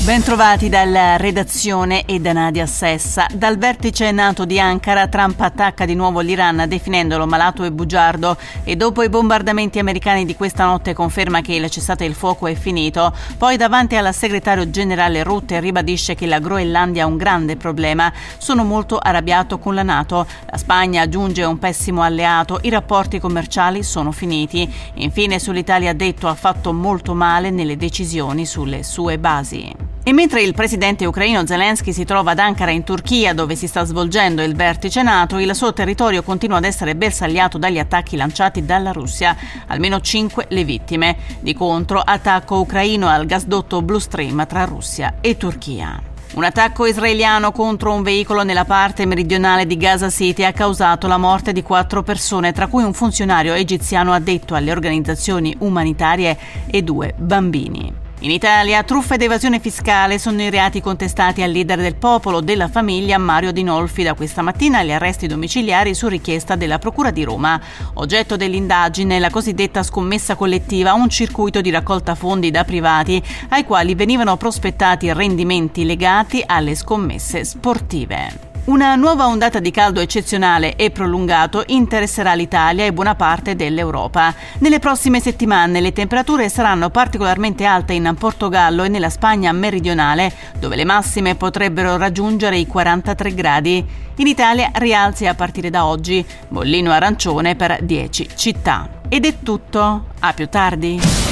Bentrovati dalla redazione e da Nadia Sessa. Dal vertice NATO di Ankara, Trump attacca di nuovo l'Iran definendolo malato e bugiardo e dopo i bombardamenti americani di questa notte conferma che il cessate il fuoco è finito. Poi davanti al segretario generale Rutte ribadisce che la Groenlandia ha un grande problema. Sono molto arrabbiato con la NATO. La Spagna aggiunge un pessimo alleato. I rapporti commerciali sono finiti. Infine sull'Italia ha detto ha fatto molto male nelle decisioni sulle sue basi. E mentre il presidente ucraino Zelensky si trova ad Ankara in Turchia, dove si sta svolgendo il vertice NATO, il suo territorio continua ad essere bersagliato dagli attacchi lanciati dalla Russia. Almeno 5 le vittime. Di contro, attacco ucraino al gasdotto Blue Stream tra Russia e Turchia. Un attacco israeliano contro un veicolo nella parte meridionale di Gaza City ha causato la morte di 4 persone, tra cui un funzionario egiziano addetto alle organizzazioni umanitarie e 2 bambini. In Italia, truffa ed evasione fiscale sono i reati contestati al leader del Popolo della Famiglia Mario Dinolfi. Da questa mattina gli arresti domiciliari su richiesta della Procura di Roma. Oggetto dell'indagine la cosiddetta scommessa collettiva, un circuito di raccolta fondi da privati ai quali venivano prospettati rendimenti legati alle scommesse sportive. Una nuova ondata di caldo eccezionale e prolungato interesserà l'Italia e buona parte dell'Europa. Nelle prossime settimane le temperature saranno particolarmente alte in Portogallo e nella Spagna meridionale, dove le massime potrebbero raggiungere i 43 gradi. In Italia rialzi a partire da oggi, bollino arancione per 10 città. Ed è tutto, a più tardi.